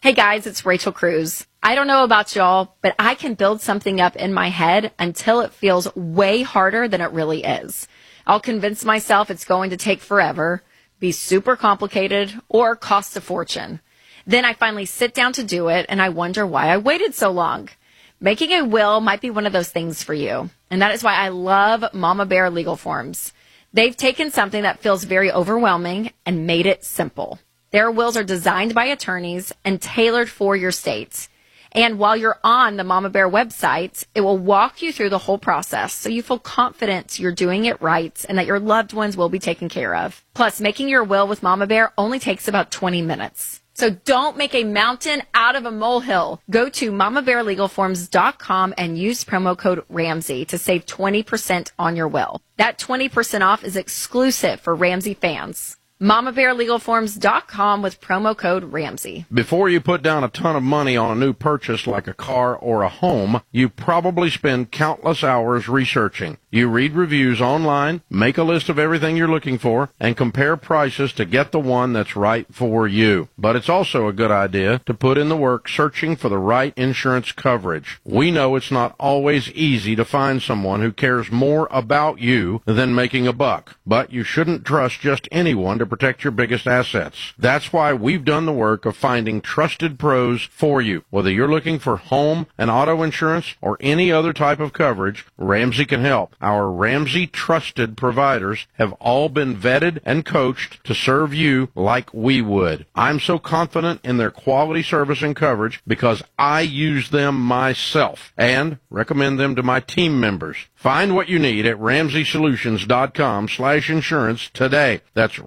Hey guys, it's Rachel Cruz. I don't know about y'all, but I can build something up in my head until it feels way harder than it really is. I'll convince myself it's going to take forever, be super complicated, or cost a fortune. Then I finally sit down to do it, and I wonder why I waited so long. Making a will might be one of those things for you, and that is why I love Mama Bear Legal Forms. They've taken something that feels very overwhelming and made it simple. Their wills are designed by attorneys and tailored for your state. And while you're on the Mama Bear website, it will walk you through the whole process so you feel confident you're doing it right and that your loved ones will be taken care of. Plus, making your will with Mama Bear only takes about 20 minutes. So don't make a mountain out of a molehill. Go to mamabearlegalforms.com and use promo code Ramsey to save 20% on your will. That 20% off is exclusive for Ramsey fans. mamabearlegalforms.com with promo code Ramsey. Before you put down a ton of money on a new purchase like a car or a home, you probably spend countless hours researching. You read reviews online, make a list of everything you're looking for, and compare prices to get the one that's right for you. But it's also a good idea to put in the work searching for the right insurance coverage. We know it's not always easy to find someone who cares more about you than making a buck, but you shouldn't trust just anyone to protect your biggest assets. That's why we've done the work of finding trusted pros for you. Whether you're looking for home and auto insurance or any other type of coverage, Ramsey can help. Our Ramsey trusted providers have all been vetted and coached to serve you like we would. I'm so confident in their quality service and coverage because I use them myself and recommend them to my team members. Find what you need at RamseySolutions.com/insurance today. That's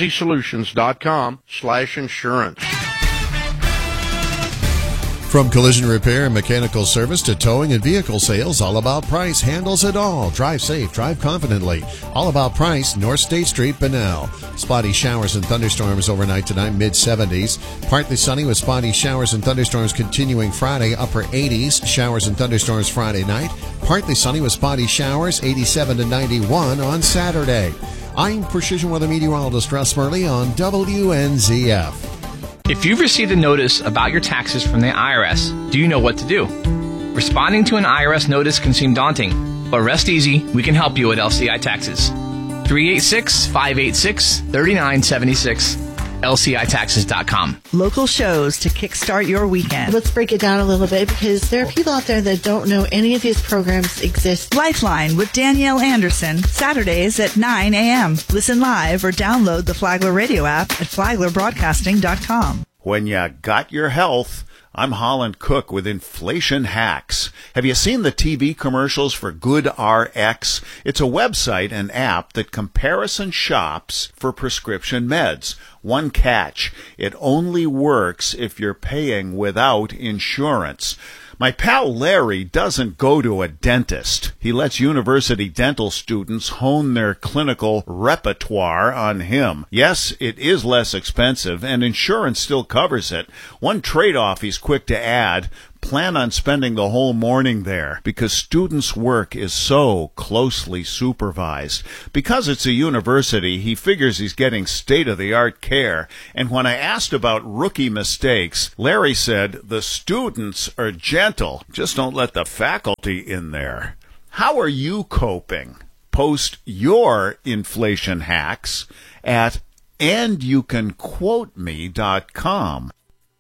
RamseySolutions.com/insurance. From collision repair and mechanical service to towing and vehicle sales, All About Price handles it all. Drive safe, drive confidently. All About Price, North State Street, Bunnell. Spotty showers and thunderstorms overnight tonight, mid-70s. Partly sunny with spotty showers and thunderstorms continuing Friday, upper 80s. Showers and thunderstorms Friday night. Partly sunny with spotty showers, 87 to 91 on Saturday. I'm Precision Weather Meteorologist Russ Murley on WNZF. If you've received a notice about your taxes from the IRS, do you know what to do? Responding to an IRS notice can seem daunting, but rest easy, we can help you at LCI Taxes. 386-586-3976, LCITaxes.com. Local shows to kickstart your weekend. Let's break it down a little bit because there are people out there that don't know any of these programs exist. Lifeline with Danielle Anderson, Saturdays at 9 a.m. Listen live or download the Flagler Radio app at flaglerbroadcasting.com. When you got your health, I'm Holland Cook with Inflation Hacks. Have you seen the TV commercials for GoodRx? It's a website and app that comparison shops for prescription meds. One catch, it only works if you're paying without insurance. My pal Larry doesn't go to a dentist. He lets university dental students hone their clinical repertoire on him. Yes, it is less expensive, and insurance still covers it. One trade-off he's quick to add, plan on spending the whole morning there because students' work is so closely supervised. Because it's a university, he figures he's getting state-of-the-art care. And when I asked about rookie mistakes, Larry said, the students are gentle. Just don't let the faculty in there. How are you coping? Post your inflation hacks at andyoucanquoteme.com.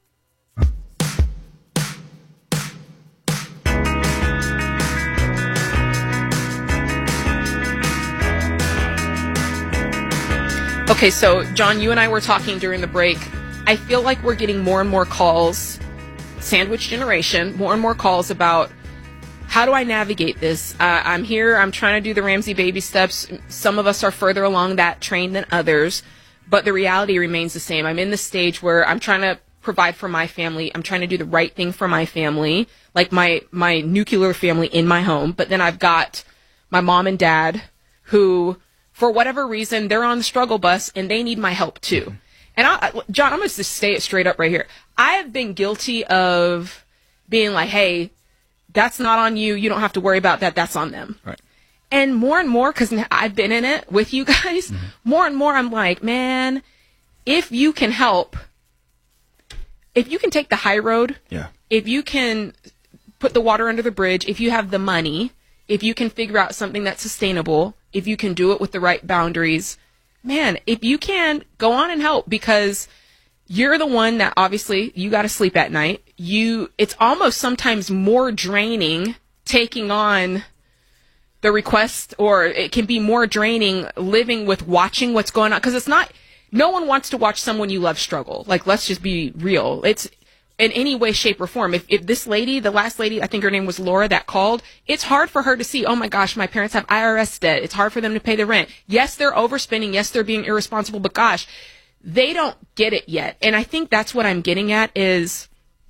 Okay, so John, you and I were talking during the break. I feel like we're getting more and more calls, sandwich generation, more and more calls about how do I navigate this? I'm here, I'm trying to do the Ramsey baby steps. Some of us are further along that train than others, but the reality remains the same. I'm in the stage where I'm trying to provide for my family. I'm trying to do the right thing for my family, like my nuclear family in my home. But then I've got my mom and dad who, for whatever reason, they're on the struggle bus and they need my help too. And John, I'm going to just say it straight up right here. I have been guilty of being like, hey, that's not on you. You don't have to worry about that. That's on them. Right. And more, because I've been in it with you guys, more and more I'm like, man, if you can help, if you can take the high road, Yeah. if you can put the water under the bridge, if you have the money, if you can figure out something that's sustainable, if you can do it with the right boundaries, man, if you can, go on and help, because you're the one that obviously you got to sleep at night. It's almost sometimes more draining taking on the request, or it can be more draining living with watching what's going on. Cause no one wants to watch someone you love struggle. Like, let's just be real. It's in any way, shape, or form. If this lady, the last lady, I think her name was Laura, that called, it's hard for her to see, oh my gosh, my parents have IRS debt. It's hard for them to pay the rent. Yes, they're overspending. Yes, they're being irresponsible, but gosh, they don't get it yet. And I think that's what I'm getting at is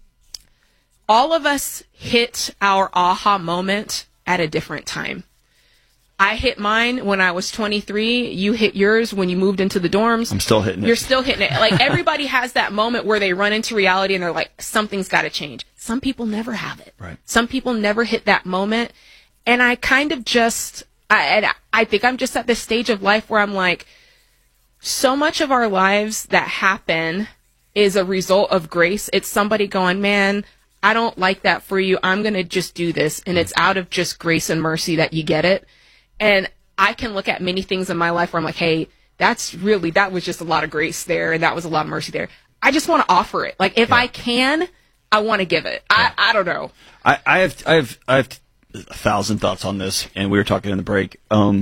all of us hit our aha moment at a different time. I hit mine when I was 23. You hit yours when you moved into the dorms. I'm still hitting it. You're still hitting it. Like, everybody has that moment where they run into reality and they're like, something's got to change. Some people never have it. Right. Some people never hit that moment. And I kind of I think I'm just at this stage of life where I'm like, so much of our lives that happen is a result of grace. It's somebody going, man, I don't like that for you. I'm going to just do this. And it's out of just grace and mercy that you get it. And I can look at many things in my life where I'm like, hey, that was just a lot of grace there, and that was a lot of mercy there. I just want to offer it. Like, if I can, I want to give it. Yeah. I don't know. I have 1,000 thoughts on this, and we were talking in the break. I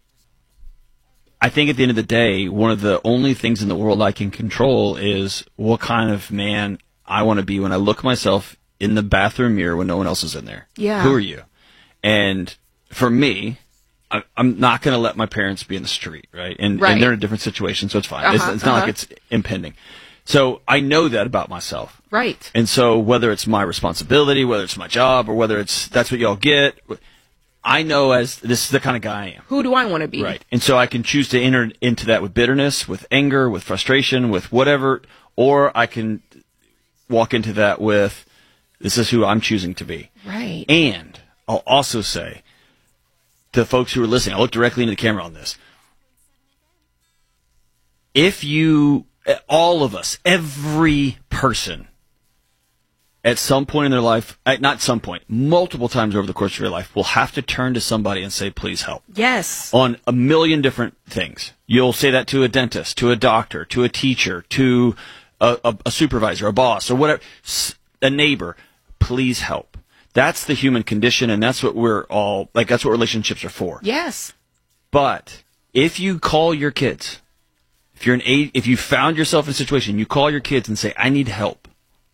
think at the end of the day, one of the only things in the world I can control is what kind of man I want to be when I look myself in the bathroom mirror when no one else is in there. Yeah. Who are you? And for me, I'm not going to let my parents be in the street, right? And they're in a different situation, so it's fine. It's not like it's impending. So I know that about myself. Right. And so whether it's my responsibility, whether it's my job, or whether that's what y'all get, I know as this is the kind of guy I am. Who do I want to be? Right. And so I can choose to enter into that with bitterness, with anger, with frustration, with whatever, or I can walk into that with, this is who I'm choosing to be. Right. And I'll also say, to folks who are listening, I look directly into the camera on this. If all of us, every person, at some point in their life, not some point, multiple times over the course of your life, will have to turn to somebody and say, please help. Yes. On a million different things. You'll say that to a dentist, to a doctor, to a teacher, to a supervisor, a boss, or whatever, a neighbor. Please help. That's the human condition, and that's what that's what relationships are for. Yes. But if you call your kids, if you found yourself in a situation, you call your kids and say, I need help.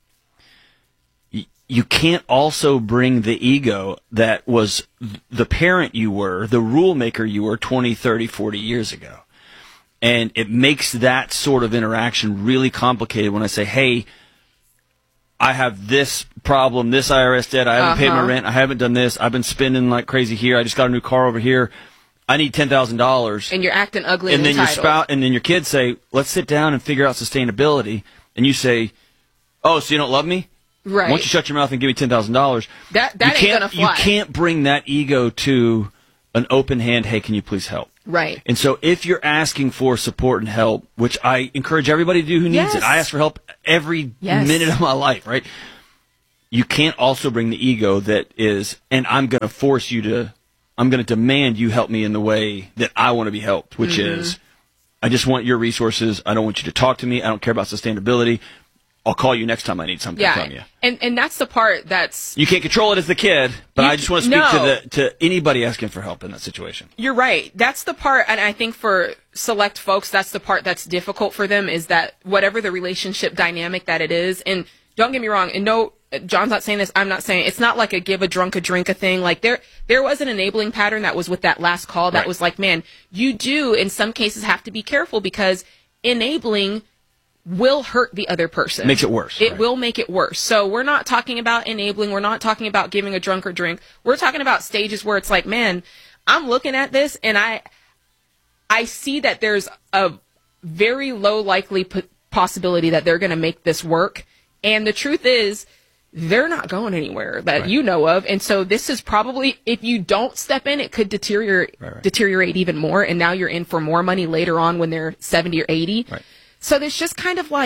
You can't also bring the ego that was the parent you were, the rule maker you were 20, 30, 40 years ago. And it makes that sort of interaction really complicated when I say, hey, I have this problem, this IRS debt, I haven't paid my rent, I haven't done this, I've been spending like crazy here, I just got a new car over here, I need $10,000. And you're acting ugly and then entitled. And then your kids say, let's sit down and figure out sustainability. And you say, oh, so you don't love me? Right. Once you shut your mouth and give me $10,000, that ain't gonna fly. You can't bring that ego to an open hand, hey, can you please help? Right. And so if you're asking for support and help, which I encourage everybody to do who needs it, I ask for help every minute of my life, right? You can't also bring the ego that is, and I'm going to demand you help me in the way that I want to be helped, which is, I just want your resources. I don't want you to talk to me. I don't care about sustainability. I'll call you next time I need something from you. And that's the part that's... You can't control it as the kid, but I just want to speak to anybody asking for help in that situation. You're right. That's the part, and I think for select folks, that's the part that's difficult for them, is that whatever the relationship dynamic that it is, and don't get me wrong, and no, John's not saying this, I'm not saying, it's not like a give a drunk a drink a thing. Like there was an enabling pattern that was with that last call that was like, man, you do in some cases have to be careful because enabling will hurt the other person. Makes it worse. It will make it worse. So we're not talking about enabling. We're not talking about giving a drunk or drink. We're talking about stages where it's like, man, I'm looking at this and I see that there's a very low likely possibility that they're going to make this work. And the truth is, they're not going anywhere that you know of. And so this is probably, if you don't step in, it could deteriorate even more. And now you're in for more money later on when they're 70 or 80. Right. So there's just kind of like...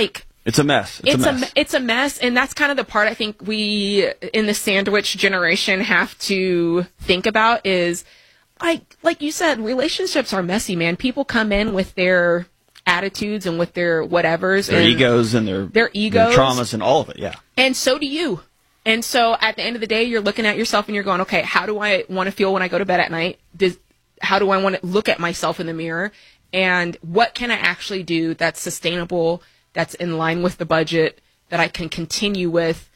It's a mess. It's a mess. And that's kind of the part I think we in the sandwich generation have to think about is like you said, relationships are messy, man. People come in with their attitudes and with their whatevers. Their egos and their egos. Their traumas and all of it, yeah. And so do you. And so at the end of the day, you're looking at yourself and you're going, okay, how do I want to feel when I go to bed at night? How do I want to look at myself in the mirror? And what can I actually do that's sustainable, that's in line with the budget, that I can continue with,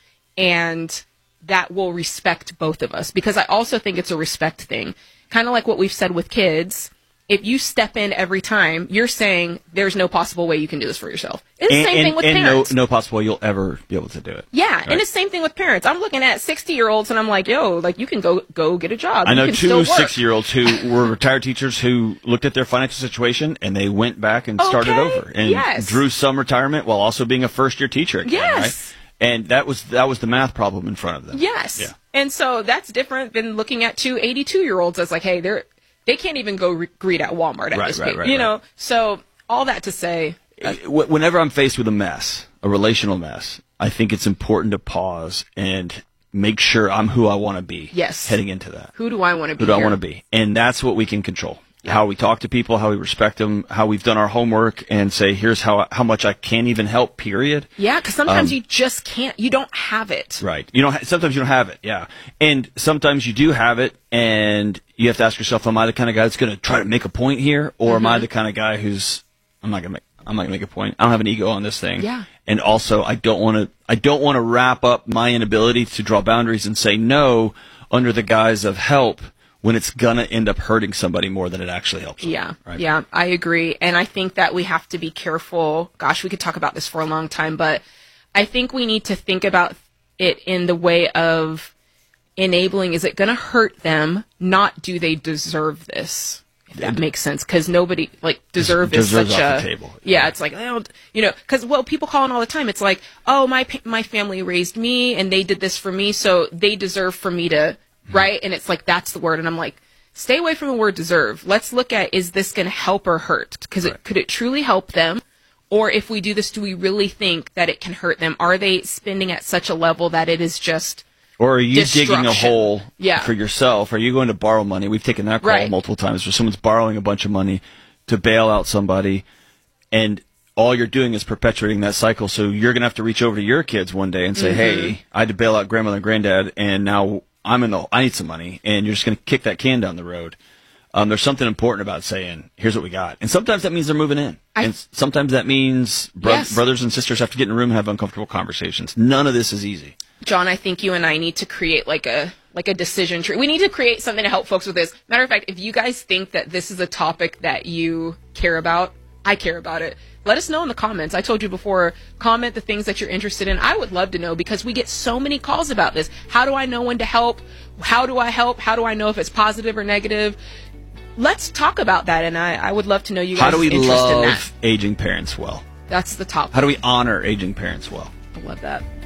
and that will respect both of us? Because I also think it's a respect thing. Kind of like what we've said with kids. If you step in every time, you're saying there's no possible way you can do this for yourself. It's the same thing with parents. No possible way you'll ever be able to do it. Yeah, right? And it's the same thing with parents. I'm looking at 60-year-olds and I'm like, yo, like you can go get a job. I know two 60-year-olds who were retired teachers who looked at their financial situation and they went back and started over and drew some retirement while also being a first-year teacher again. Yes. Right? And that was the math problem in front of them. Yes. Yeah. And so that's different than looking at two 82-year-olds as like, hey, they can't even go greet at Walmart at this point. Right, you know, so all that to say. Whenever I'm faced with a mess, a relational mess, I think it's important to pause and make sure I'm who I want to be. Yes. Heading into that. Who do I want to be? Who do I want to be? And that's what we can control. Yeah. How we talk to people, how we respect them, how we've done our homework, and say, here's how much I can't even help, period. Yeah, because sometimes you just can't. You don't have it. Right. Sometimes you don't have it, yeah. And sometimes you do have it, and you have to ask yourself, am I the kind of guy that's going to try to make a point here? Or am I the kind of guy who's, I'm not going to make a point. I don't have an ego on this thing. Yeah. And also, I don't want to wrap up my inability to draw boundaries and say no under the guise of help, when it's going to end up hurting somebody more than it actually helps them. Yeah, right? Yeah, I agree. And I think that we have to be careful. Gosh, we could talk about this for a long time, but I think we need to think about it in the way of enabling, is it going to hurt them? Not do they deserve this? If that makes sense. Because nobody, deserve is such off the table. Yeah, it's like, because, people call in all the time. It's like, oh, my family raised me and they did this for me, so they deserve for me to, right? And it's like, that's the word. And I'm like, stay away from the word deserve. Let's look at, is this going to help or hurt? Because could it truly help them? Or if we do this, do we really think that it can hurt them? Are they spending at such a level that it is just Or are you digging a hole Yeah. for yourself? Are you going to borrow money? We've taken that call multiple times where someone's borrowing a bunch of money to bail out somebody, and all you're doing is perpetuating that cycle. So you're going to have to reach over to your kids one day and say, hey, I had to bail out grandmother and granddad, and now I need some money, and you're just going to kick that can down the road. There's something important about saying, here's what we got. And sometimes that means they're moving in. And sometimes that means brothers and sisters have to get in a room and have uncomfortable conversations. None of this is easy. John, I think you and I need to create like a decision tree. We need to create something to help folks with this. Matter of fact, if you guys think that this is a topic that you care about, I care about it. Let us know in the comments. I told you before, comment the things that you're interested in. I would love to know, because we get so many calls about this. How do I know when to help? How do I help? How do I know if it's positive or negative? Let's talk about that, and I would love to know you guys' interest in that. How do we love aging parents well? That's the top. How do we honor aging parents well? I love that.